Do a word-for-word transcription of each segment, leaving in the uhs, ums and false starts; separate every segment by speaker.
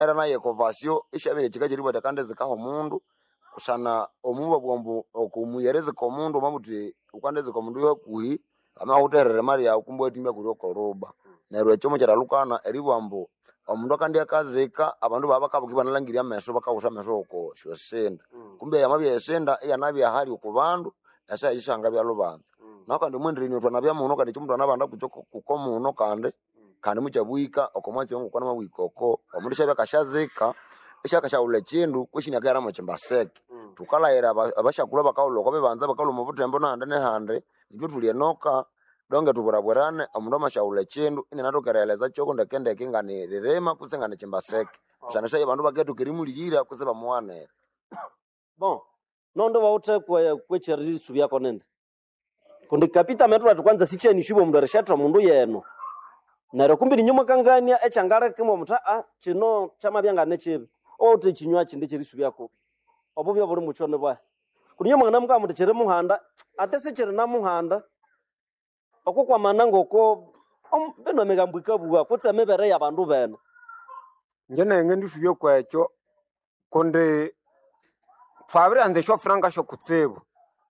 Speaker 1: era naye kovasyo ishabe chikachiriba takande zikaho mundu kusana omuba bwambu okumuyereze ko mundu mabuti ukandeze ko mundu yokuhi ama uterere mari ya ukumbo etimya kuri okoroba nerwe chomo charalukana eribwambu omundu kandi akazika abantu baba kabukiba nalangiria meso bakawusha meso uko shosenda mm. kumbe yamabya yesenda eyanabi ahali ukubandu asa ishanga bya lubanza mm. nakandi mwendrini twanabya muno kandi chimundu anabanda kuchoko kukomuno kandi mm. kandi muchabuika okomwachi ngo kwana mabwikoko omundu shabya kashazika ishaka shaule chindu kwishini akara mochimbaseke mm. tukalaira abashakula bakawulo kobe banza bakawulo mubutembo nande ne hande ibyo tulienoka donge tuburabwerane omundu amashaule chindu ine natokereleza choko ndekende kingani rirema kusengane chimbaseke sana shaye bandu baketu kirimulira kuseba muwane
Speaker 2: bon nondo waute kwa kwecheriri subya konende kundi kapita metro tukwanza sicheni shibo mundu arishatra mundu yeno naro kumbi ni nyuma kangania echangara kimo muta a chino chama byangane chibe ote chinywa chinde chiri subyako obubyo buri muchone bwa kundi nyuma ngana muka muti chiri muhanda ate sichiri na muhanda okukwa manango ko beno megambwika buwa kutse mebere ya bandu beno
Speaker 3: njene ngendi subyo kwecho konde twabire anze sho franga sho kutsebo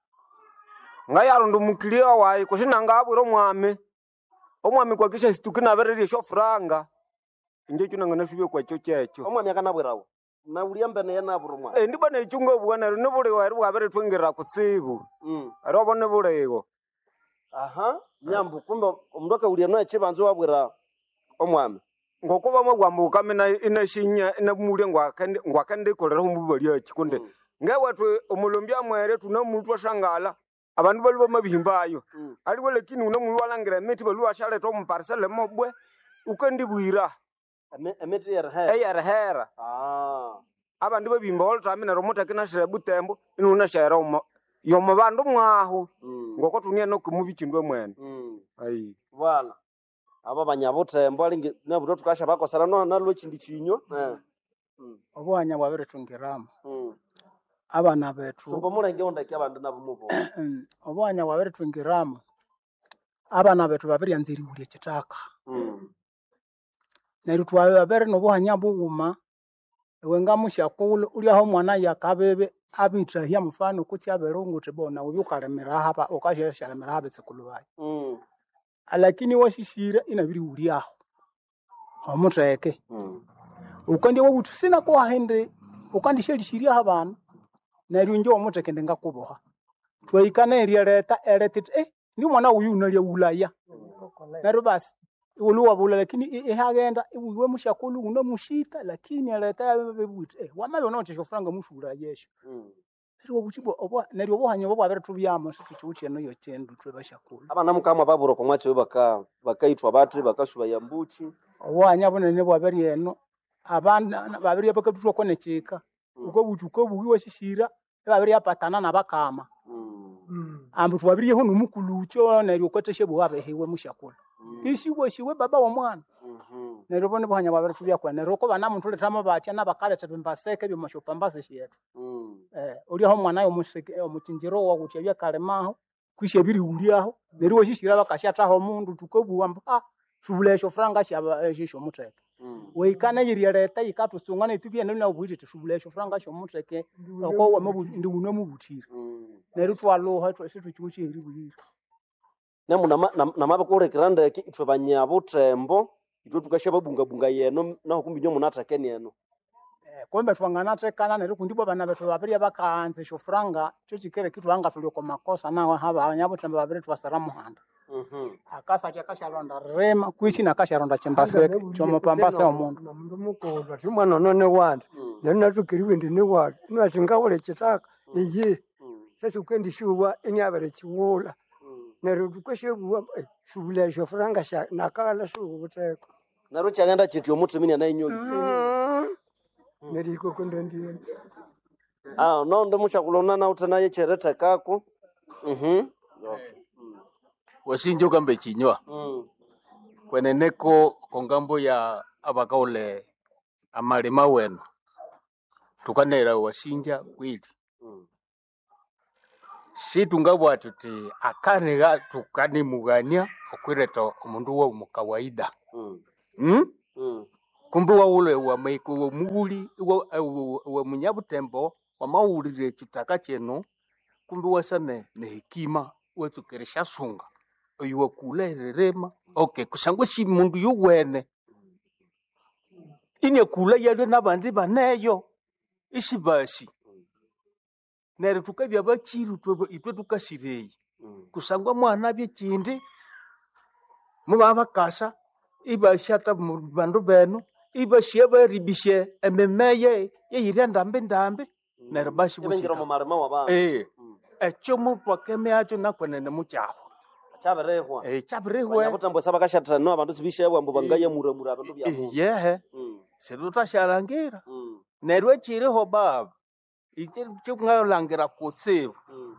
Speaker 3: ngayaro ndo mukiliya wayi kushinanga aburo mwame omwami kwa kisha situkina berere sho franga nje cyuna ngana subyo kwecho cyecho
Speaker 2: omwami akanabwirawo na uliambe ne yana aburo mwa
Speaker 3: eh ndibone ichungo bwana ne buri wari bwabere twingira kutsebo
Speaker 2: mm
Speaker 3: arobone burego
Speaker 2: aha nyambu kumbe umndoka uliano echibanzo wabwira omwami
Speaker 3: ngokuba mwagwambuka mina inashinya inamuli ngwakande ngwakande kolera humubali yachikunde mm. ngewatwe omolombya mwere tunamuntu ashangala abantu baluba mabihimbayo mm. aliwe lekini unamulu walangira meti balu ashale to muparcelle mobwe ukandibwira
Speaker 2: emeti yerhera
Speaker 3: eyerhera
Speaker 2: ah
Speaker 3: abantu babimba olta mina romota kinashire butembo inuna shera umo yomo bandu mwaho mm. ngoko tunia no kumubichindwe mwene
Speaker 2: mm.
Speaker 3: ai
Speaker 2: wala aba banyabutembo alingi nabuto tukasha bakosara no nalwe chindi chinyo eh
Speaker 4: mm. obwanya bwabere tungirama
Speaker 2: mm.
Speaker 4: abana betu
Speaker 2: sumbo mulenge ondake abantu nabumubo
Speaker 4: obwanya bwabere tungirama abana betu babiri anziri uli chitaka
Speaker 2: mm.
Speaker 4: neru twawe babere no bwanya buguma ewenga mushakulo uli aho mwana yakabebe abitra hia mfano kuti aberungu tibona ubyukalemera hapa okashesha lemera habe tsikulubaye
Speaker 2: mm.
Speaker 4: lakini washishira inabiri uli aho omutreke
Speaker 2: mm.
Speaker 4: ukandi wobutu sina ko hende ukandi shelishiria habana nari njo omutreke ndenga kuboha twaikana eri leta eletite eh ndi mwana uyu unalia ulaya naro basi uluwa bula lakini ehagenda iwe mushakulu uno mushita lakini aleta yabebuti eh wamabe note shofranga mushura yesho
Speaker 2: mm.
Speaker 4: nari buchibo obwa nari obohanye bobwa bere tubyamo situchuche no yo chendu twe bashakulu
Speaker 2: abana mukamwa baburo ko mwacho baka bakaitwa batri bakashuba yambuchi
Speaker 4: obwanya bonene bwa bere eno abana babiri yapakatutwa kone chika mm. uko buchuko buwiwe shishira babiri yapatana nabakama mm. mm. ambu twabiri ho numukulucho nari okoteshe bwa behewe mushakulu mm. ishiwe shiwe baba wa mwana
Speaker 2: mhm
Speaker 4: nero bone bwanya babiri tubya kwa nero ko bana muntu letama batya nabakale tabimbaseke byo mashopambase yetu
Speaker 2: mm.
Speaker 4: eh uri aho mwana yo museke omukinjiro wa gutya kalemaho kwishe biri uri aho nero washishira bakashata ho mundu tukobuwa mpa shubulesho franga shaba shisho mutreke mm. weikana yiri leta ikatusungana itubye nena ubwite tushubulesho franga sho mutreke oko wa mabu ndi uno mubutira mm. nero twaloha twese tuchuchi iri bulira
Speaker 2: nemu na mabakore kiranda itwe banyabutembo itwe tukashe babunga bunga yeno naho kumbi nyo munatake neno
Speaker 4: eh kombe twangana tekana nero kundibo bana betu babiri bakaanze sho franga cyo kikere kitu anga tuliko makosa nawe haba abanyabutembo babiri twasaramu handa mhm akasa chakasharonda rema kwishi nakasharonda chimbaseke chomo pambase omuntu
Speaker 5: nomundu mukoba timwana none wandi nena tukiriwe ndine wake ino achingawole chitaka iyi sasa ukendi shuwa enyabere chiwola nero tukashebuwa shubule sho franga sha nakala shubuteko
Speaker 2: naro chaganda chityo mutu mini anayinyoli
Speaker 5: neri koko ndendie
Speaker 2: ah no ndo mushakulona na utana yechereta kako mhm okay
Speaker 6: wasinjo gambe chinywa mm. kweneneko kongambo ya abakaule amalema wenu tukanera wasinja kwili mm. si tungabwa tuti akanega tukani mugania okwireta omundu wa mukawaida mm. mm? mm. kumbe waule wa maiko wa muguli wa, wa, wa munyabutembo wa maulire chitaka cheno kumbe wasane ne hekima wetu keresha sunga oyu wakule rema okay kusangwe si mundu yuwene ine kula yalwe nabandi baneyo isi basi nere tukabya bachiru itwe tukasirei kusangwa mwana byekindi mubaba kasa iba shata bandu benu iba sheba ribishe ememeye yeyire ndambe ndambe nere bashi
Speaker 2: Ebengira mu
Speaker 6: busika
Speaker 2: marema wa bana.
Speaker 6: eh echo muntu akeme acho nakwenene muchaho
Speaker 2: Chaberehwa.
Speaker 6: eh chabirihwe
Speaker 2: Banyabutambo saba kashatano abantu sibishe bwambo bangaya mura mura abantu
Speaker 6: eh
Speaker 2: byabo.
Speaker 6: yehe
Speaker 2: Mm.
Speaker 6: serutasharangira
Speaker 2: Mm.
Speaker 6: nerwe chiriho baba ite chungalangira kutsibu
Speaker 2: Mm.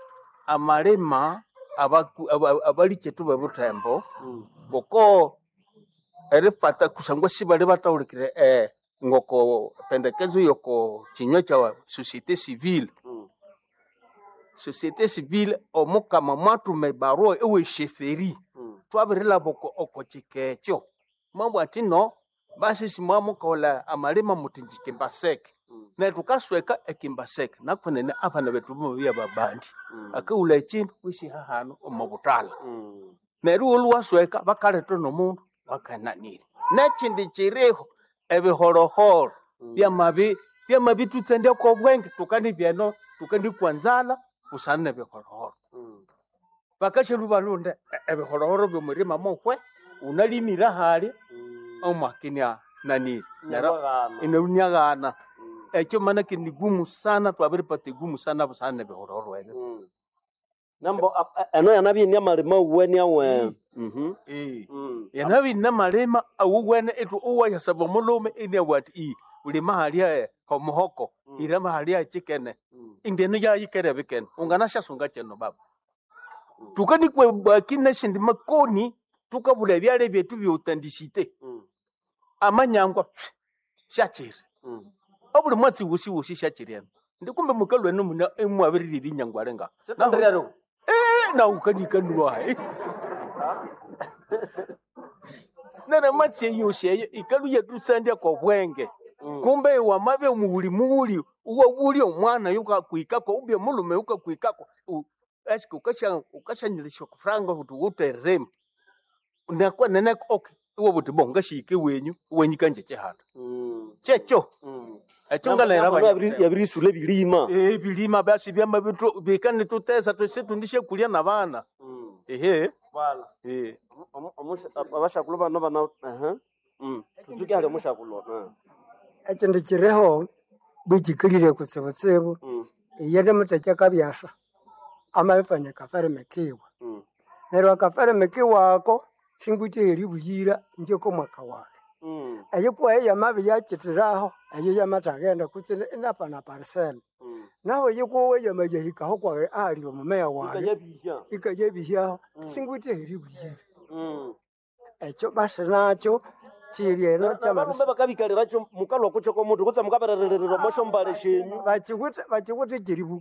Speaker 6: amalema abaku- aba- abali chetu babutembo
Speaker 2: Mm.
Speaker 6: boko erifata kusangwa sibali bataulikire eh ngoko pendekezo yoko chinywa cha societe civile
Speaker 2: Mm.
Speaker 6: societe civile omukama mwatume barua ewe sheferi
Speaker 2: Mm.
Speaker 6: twabirila boko oko chikecho mambo atino basi simwamukola amalema mutinjike mbaseke
Speaker 2: Mm.
Speaker 6: na tukasweka ekimbaseke nakwenene abana betu bya babandi
Speaker 2: Mm.
Speaker 6: akaula ekintu kwishi hahano omubutala
Speaker 2: Mm.
Speaker 6: neru oluwasweka bakaleto nomundu bakananire nekindi kiriho ebihorohoro
Speaker 2: Mm.
Speaker 6: byamabi byamabi tutsendya kobwenge tukani byeno tukandi kwanzala kusana nebihorohoro
Speaker 2: Mm.
Speaker 6: bakashelu balunde e- ebihorohoro byomurima mokwe unalimira hali
Speaker 2: Mm.
Speaker 6: omwakinya nanire nera
Speaker 2: Nyabagana.
Speaker 6: inerunyagana
Speaker 2: Mm.
Speaker 6: ekyo manake ni gumu sana twabiripata gumu sana busana nebihorohoro ebyo
Speaker 2: Mm. Nambo ap- a- eno yanabi ni amarema uweni awe. Mhm.
Speaker 6: eh
Speaker 2: Mm.
Speaker 6: yanabi namalema awuwene etu uwayasaba mulume ini wati i ulima halia homohoko
Speaker 2: Mm.
Speaker 6: irema halia chikene
Speaker 2: Mm.
Speaker 6: ingene ya yikere bikene ungana shasunga cheno baba
Speaker 2: Mm.
Speaker 6: tukani kwe bakine shindi makoni tukabula byale byetu byotandishite
Speaker 2: Mm.
Speaker 6: amanyangwa shachire
Speaker 2: Mm.
Speaker 6: abuli mwatsi wushi wushi shachire ndikumbe mukalwe no muna emu abiriri nyangwarenga
Speaker 2: Setandrero.
Speaker 6: eh na ukani kanwa nana matse yoshe ikalu yetu sandya kwa bwenge
Speaker 2: Mm.
Speaker 6: kumbe wamabe muhuli muhuli uwo buli omwana yuka kuikako ubye mulume yuka kuikako asiko kasha ukashanyilisha kufranga futu uterem nakwa nene okay uwo buti bonga shike wenyu wenyi kanje chehanda
Speaker 2: Mm.
Speaker 6: checho
Speaker 2: Mm.
Speaker 6: echonga lera
Speaker 2: Nambo yabiri
Speaker 6: banya
Speaker 2: yabiri sule bilima.
Speaker 6: eh bilima basi byama bitu bikani tutesa tusitundishe kulia na bana
Speaker 2: Mm.
Speaker 6: ehe
Speaker 2: Wala.
Speaker 6: eh
Speaker 2: Abashakulo bano bana. Aha. Mm. Tuzuki hali mushakulo. Ah.
Speaker 5: ekindi kiriho bwikikilire kutsibutsibu
Speaker 2: Mm.
Speaker 5: iyende mutecha kabyasha amabifanya kafereme kiwa
Speaker 2: Mm.
Speaker 5: neryo akafereme kiwako singwitiheri buyira njeko mwaka wake
Speaker 2: Mm.
Speaker 5: eyikuwa eyamabi yakitiraho eyo yamatagenda kutsile inapana parsel
Speaker 2: Mm.
Speaker 5: naho yikuwa yamayahikaho kwawe ali omumeya wawe
Speaker 2: Ikayabihya.
Speaker 5: ikayebihyaho
Speaker 2: Mm.
Speaker 5: singwitiheri buyira
Speaker 2: Mm.
Speaker 5: ekyo basi nakyo kiri eno
Speaker 2: Nabarumbe
Speaker 5: kyamabisi
Speaker 2: bakabikaliracho mukalo kuchoko muntu kutsa mukaberererero mosho mbale shenyu.
Speaker 5: bakikuti bakikuti kiribu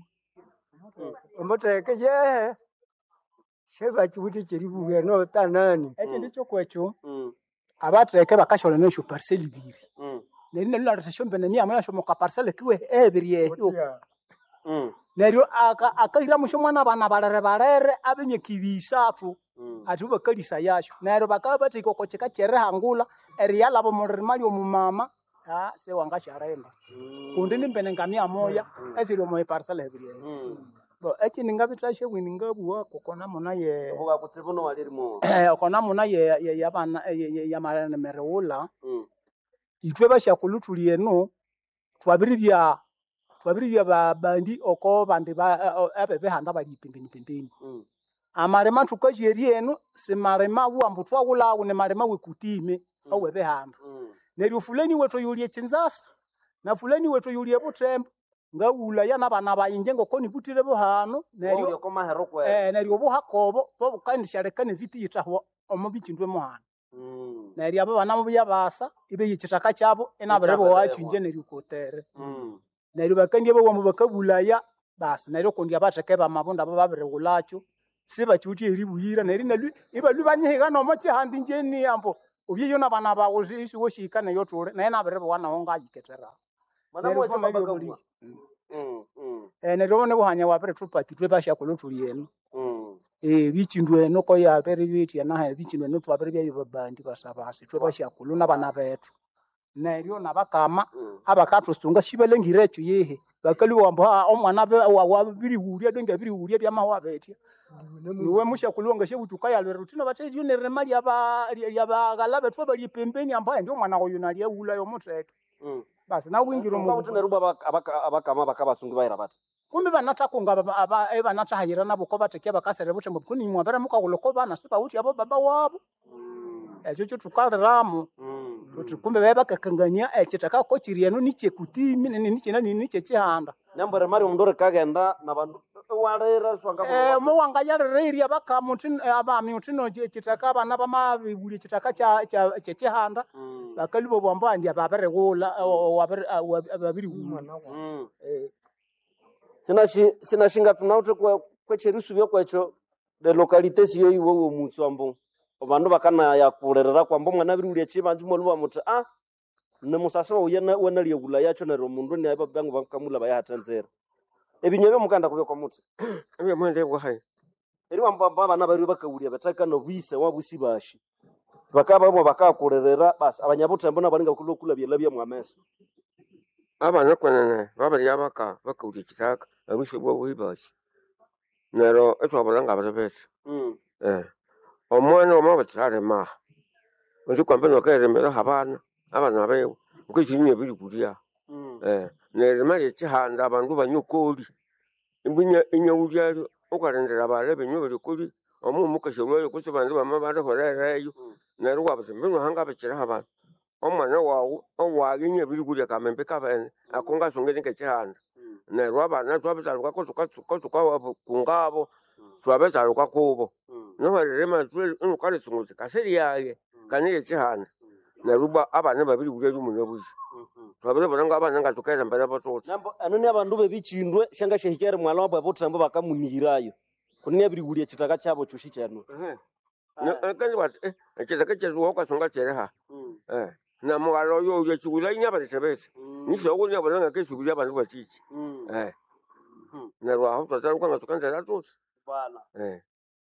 Speaker 5: omuteke yehe she bakikuti kiribu eno tanani
Speaker 4: ekyo ndicho kwekyo
Speaker 2: Mm.
Speaker 4: abatreke bakashola nesho parcel ibiri
Speaker 2: Mm.
Speaker 4: nerine lulatesho mbene ni amwe yasho muka parcel kiwe ebiri eyo
Speaker 2: Mm.
Speaker 4: neryo aka akahira musho mwana bana barere barere abenye kibisatu
Speaker 2: Mm.
Speaker 4: ati bakalisa yasho neryo bakabati kokocheka chere hangula eriyala bo murima lyo mumama ha se wangasharenda kundi nimbene ngamia moya eziro moye parcel ebiri eyo
Speaker 2: Mm.
Speaker 4: bo eki ningabitashe wini ngabuwa kokona muna ye
Speaker 2: Obuga kutsibuno walirimo.
Speaker 4: kona muna ye ye- yabana ye- ye- yamarana mereula
Speaker 2: Mm.
Speaker 4: itwe bashakulutuli eno twabiri bya twabiri bya babandi oko bandi ba abe behanda bali pimbini pimbini
Speaker 2: Mm.
Speaker 4: amarema tukajeri eno simarema wambu twagula une marema wekutime awe behanda
Speaker 2: Mm.
Speaker 4: neryo fulani wetu yulie chinzasa na fulani wetu yulie butembo ngaula yana bana bayinje ngokoni butire buhano
Speaker 2: Neryo
Speaker 4: neryo
Speaker 2: koma hero kwe.
Speaker 4: eh neryo buhakobo bo bukandisharekane viti yitaho omubikindwe muhano
Speaker 2: Mm.
Speaker 4: neryo abo bana mubiya basa ibe yichitaka chabo enabarebo
Speaker 2: Ichaberehwa.
Speaker 4: wacu inje neryo kotere
Speaker 2: Mm.
Speaker 4: neryo bakandye bo mu bakabulaya basa neryo kundi abateke bamabunda abo babirewulacho siba chuti eribuhira neryo nalu iba lubanyihika nomo chihandi njeni ambo ubye yona bana ba go isi wo shika ne yo tole na ena bere bana ho nga yiketera
Speaker 2: Mana mwa chapa baka. Mm. Mm.
Speaker 4: eh ne robone go hanya wa bere tupati twe ba sha ko lotuli eno
Speaker 2: Mm.
Speaker 4: eh bichindwe no ko ya bere biti ya na ha bichindwe no twa bere bya babandi basabasi twe ba sha ko lona bana betu na ryo na bakama abakathu sunga shibelengire echo yehe bakali wambo omwana be wa biri huria donga biri huria bya mawa betia niwe musha kulonga shebutuka ya lero tino bate yone remali aba ya bagalabe twa bali pembeni ambaye ndio mwana oyo nali ula yo mutreto
Speaker 2: Mm.
Speaker 4: basi na wingiro
Speaker 2: Ngo
Speaker 4: mu
Speaker 2: tune ruba abaka abakama bakabatsungi bayira bati.
Speaker 4: kumbe banata kunga aba eba nata hayira nabo ko batekia bakasere butembo kuni mwabera muka kuloko bana siba uti abo baba wabo echo cyo tukaleramu
Speaker 2: Mm.
Speaker 4: tuti kumbe beba kakangania echitaka ko chirieno niche kutimi niche nani niche chihanda
Speaker 2: Nyambere mari undore kagenda na bandu warera swanga.
Speaker 4: eh mo wanga yareria baka mutin aba mi mutino chitaka bana bama bibuli chitaka cha cha chihanda
Speaker 2: Mm.
Speaker 4: bakalibo bombo andi ababere gola wabere ababiri
Speaker 5: Mwana wa-
Speaker 2: Mm.
Speaker 4: eh
Speaker 2: Sina shi sina shinga tunaute kwa kwecherisu byo kwecho de localité siyo iwo wo mutswambo. Abandu bakana ya kurerera kwambo mwana biri uli chibanzi mo luba muti ah ne musasa wa yena wena liye gula yacho na romundu ne aba bangu bakamula bayatanzera. Ebinyobe mukanda kubyo kwa muti.
Speaker 3: Ewe mwende bwa hai.
Speaker 2: Eri wamba bana bari bakawulia bataka no bise wabusibashi. Bakaba bo bakakurerera basi abanyabuta mbona balinga kulokula byelabya mwameso.
Speaker 3: Abana kwanana babali abaka bakuri kitaka abushe bwo buhibashi. Nero etwa balanga bazabese.
Speaker 2: Mm.
Speaker 3: Eh. Omwana omabatsare ma. Uzi kwambe no kere mera habana. Abana bewe. Ukishinye biri kulia.
Speaker 2: Mm.
Speaker 3: Eh. Nero mari chihanda abantu banyukuri. Imbunya inyawulyalo ukarendera balebe nyobere kuri. Omu mukashobora kuko bantu bamabara horereyo. Nero wabase mbino hanga bakira habana. Omwana wawo owaginye biri kulia kamembe kabene. Akonga songene kechihanda. Nero abana twabitaruka ko tuka tuka kungabo. Twabitaruka kubo. No harema tule ukale sunguze kaseri yaye kanile chihana na ruba abana babiri bure rumunye buzi twabere bonanga abana ngatukeza mbere batotse
Speaker 2: Nambo anoni abandu bebichindwe shanga shehikere mwala wabwe botambo bakamunirayo. Kunye biri gulie chitaka chabo chushi cyano.
Speaker 3: eh na kandi bat eh chitaka chezo kwa songa chereha
Speaker 2: Mm.
Speaker 3: eh na mwalo yo yo chugula inya batebese ni so go nya bonanga kesugula abantu bachichi
Speaker 2: Mm.
Speaker 3: eh
Speaker 2: Mm.
Speaker 3: na ruwa hotsa kwa ngatukanza ratotse
Speaker 2: Bala.
Speaker 3: eh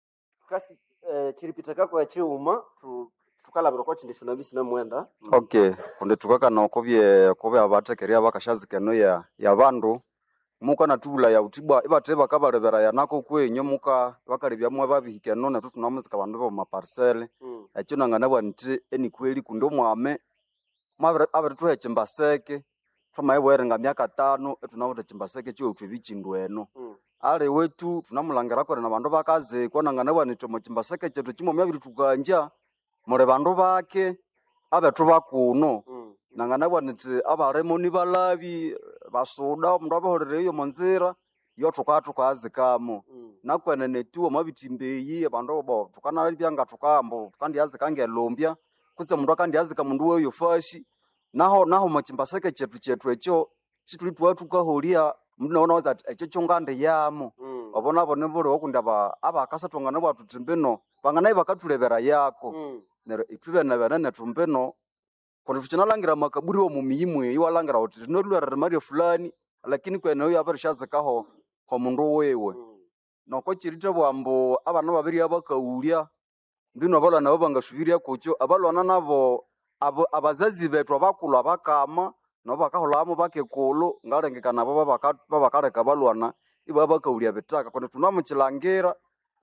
Speaker 2: Kasi eh, chiripita kwa chiuma tu tukalabira kwa chindisho nabisi na mwenda.
Speaker 7: Okay, kunde tukakana okobye kobe abatekeria bakashazikeno ya ya bandu muka natubula ya utibwa ibate bakabalebera ya nako kwenyo muka bakalebya mwe babihikeno na tutunamuzika bandu bo maparcelle
Speaker 2: Mm.
Speaker 7: ekyo nangana bwanti eni kweli kundo mwame mwabere abere tuhe chimbaseke tumayebwere nga myaka tano etunawuta chimbaseke kyo utwe bichindweno
Speaker 2: Mm.
Speaker 7: ale wetu tunamulangira kore na bandu bakaze kwa nangana bwanti mo chimbaseke chetu kimo myabiri tukanja mure bandu bake abetu bakuno
Speaker 2: Mm.
Speaker 7: nangana bwanti abaremo ni balabi basuda omundu abahorereyo monzira yo tukatuka azikamo
Speaker 2: Mm.
Speaker 7: nakwene netuo mabitimbeyi abandu bo tukana byanga tukambo kandi azikange lombya kuse mundu kandi azika mundu weyo fashi naho naho machimbaseke chetu chetu echo chituli watu kaholia mundu naona waza echo chongande yamo
Speaker 2: Mm.
Speaker 7: obona bone bole okunda ba abakasatongana bwatu timbeno bangana bakatulebera yako
Speaker 2: Mm.
Speaker 7: nero itube na bana tumbeno kono tuchinalangira makaburi wo mumiyimwe iwalangira uti rinolwera mario fulani lakini kwene uyo abarishazikaho ko mundu wewe
Speaker 2: Mm.
Speaker 7: noko chirite bwambo abana babiri abakaulia mbino abalwana nabo bangashubiria kucho abalwana nabo abo abazazi betu abakulu abakama nabo bakaholamo bakekulu ngalengekana baba baka babakareka balwana iba bakaulia betaka kono tunamuchilangira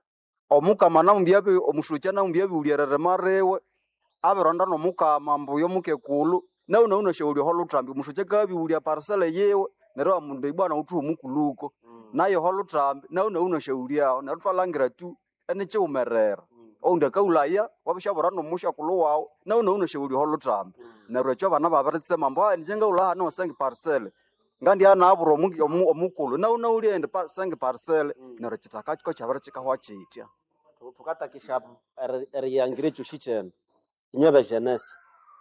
Speaker 7: omukama namubyabe omushucha namubyabe ulierere marewe aberonda nomukama mbuyo mukekulu na una una shauri holo trambi mushucha kabi ulia parcela yewe nero amunde bwana utu mukuluko naye holo trambi na una una shauri yao na twalangira tu ene che umerera onda kaulaya wabishabora no musha kulo wao na una una shauri holo trambi nero cho bana babaritse mambo ani jenga ula no sengi parcela ngandi ana aburo omukulu na una uli ende sengi parcela nero chitaka ko chabara chikahwa chitia
Speaker 2: Tukatakisha eriyangire chushi cyane. Inyobe jeunesse.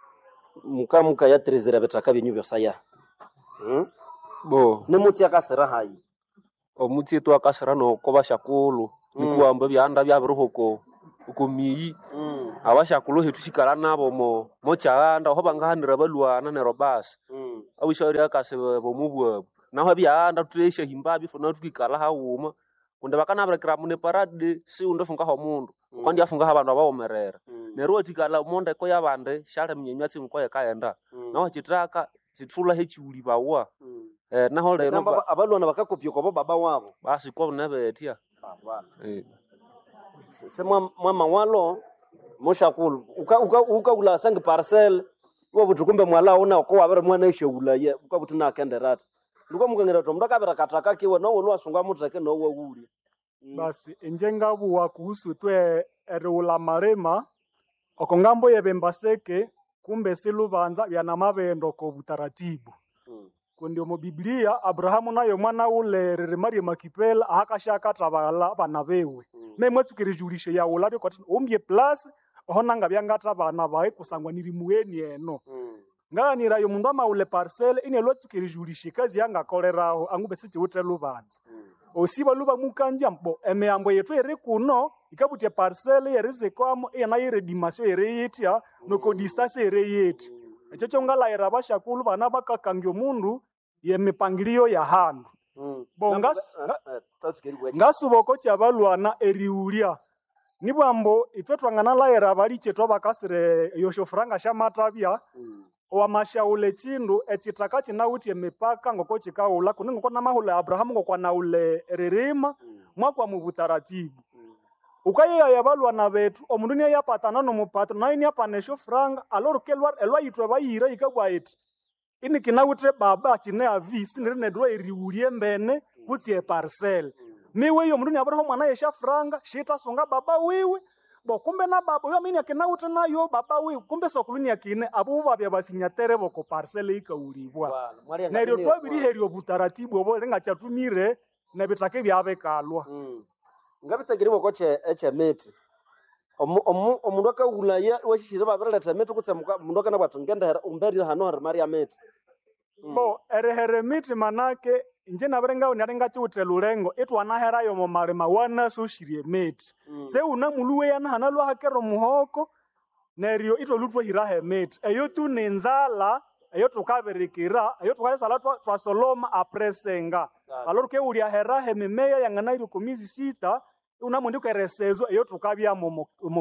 Speaker 2: Muka muka yatrizera betaka binyubyo saya. Mm.
Speaker 8: Bo
Speaker 2: Nemutsi yakasera hayi.
Speaker 8: omutsi etu akasira no koba shakulu
Speaker 2: Mm.
Speaker 8: nikuamba byanda byabiruhoko uko miyi
Speaker 2: Mm.
Speaker 8: abashakulu hitu shikala nabo mo mochaganda ho bangahanira balwana nero basi
Speaker 2: Mm.
Speaker 8: abishori akase bomubwa naho byanda tuesha himba bifuna tukikala hawuma kunde bakana abrekra mune parade si undofunga ho mundu
Speaker 2: Mm.
Speaker 8: kwandi afunga abantu abawomerera
Speaker 2: Mm.
Speaker 8: nero tikala monde ko yabande shale mnyemyatsi nko yakaenda
Speaker 2: Mm.
Speaker 8: naho chitaka chitula hechiuli bawa
Speaker 2: Mm.
Speaker 8: eh naho leno
Speaker 2: Namba
Speaker 8: ba-
Speaker 2: abalwana bakakopya kwa baba wabo.
Speaker 8: basi ko nebetia
Speaker 2: Ah, bwana.
Speaker 8: eh
Speaker 2: Se mwa mwa walo moshakulu uka uka uka ula sangi parcel wo butukumbe mwala ona ko wabere mwana ishe ulaye uka butuna kenderata ndiko mukangera to mndaka bera kataka kiwe no wo asunga mutake no wo wuli.
Speaker 4: basi enjengabuwa kuhusu twe erula marema okongambo yebembaseke kumbe silubanza byana mabendo ko butaratibu
Speaker 2: Mm.
Speaker 4: kundi mu Biblia Abrahamu nayo mwana ule reremari makipela akashaka tabala bana bewe
Speaker 2: Mm.
Speaker 4: memwe tukirijulishe ya ulabe kwa umbye plus ohonanga byangata bana bae kusangwa niri mueni eno
Speaker 2: Mm.
Speaker 4: nganira yo mundu amaule parcel ine lo tukirijulishe kazi yanga koleraho angube siti ute lubanza
Speaker 2: Mm.
Speaker 4: osiba luba mukanja mbo emeyambo yetu ere kuno ikabutie parcel yerize kwamo ena yere dimasio yere yitia noko distance yere yeti echo chongala era bashakulu bana bakakangyo mundu yemipangilio ya handu
Speaker 2: Mm.
Speaker 4: Bongas-
Speaker 2: Namba- eh, eh, tatsikeri bweche.
Speaker 4: ngasuboko kyabalwana eriulia nibwambo itwe twangana laera baliche twabakasire yosho franga shamatabya
Speaker 2: Mm.
Speaker 4: wamashaule chindu echitaka chinawutie mipaka ngoko chikaula kuni ngoko namahule Abrahamu ngoko naule ririma
Speaker 2: Mm.
Speaker 4: mwakwa mu butaratibu
Speaker 2: Mm.
Speaker 4: ukayeya yabalwana betu omundu niye yapatana nomupatro naye niyapanesho franga alorukelwa elwa yitwe bayira ikabwa iti ini kinawutre baba chine avi sindirinedwa eriulie mbene kutsie parcel miwe yo mundu niabaraho mwana yesha franga shita songa baba wiwe bo kumbe na baba yo mini akinawutre nayo baba wiwe kumbe sokuluni yakine abo babya basinyatere boko parcel ikaulibwa
Speaker 2: Bwana, mwali anga
Speaker 4: neryo
Speaker 2: nini
Speaker 4: twabiri
Speaker 2: kwa-
Speaker 4: herio butaratibu obo renga chatumire nebitake byabekalwa
Speaker 2: Mm. ngabitsegeri bokoche eche meti omu omu omundu akaulaya washishire babireleta meti kutsemuka mundu akana bwatungenda umberi hano hari maria meti. Mm.
Speaker 4: bo erehere miti manake inje nabirenga unarenga chiute lulengo itwanahera yo momalema wana sushirie meti
Speaker 2: Mm.
Speaker 4: se una muluwe yana hanalwa hakero muhoko neryo ito lutwa hirahe meti eyo tu ninzala eyo tukaberikira eyo tukayesala twa, twa soloma apresenga
Speaker 2: Claro.
Speaker 4: aloro ke ulia herahe mimea yangana iri kumizi sita una mundi keresezo eyo tukabya momo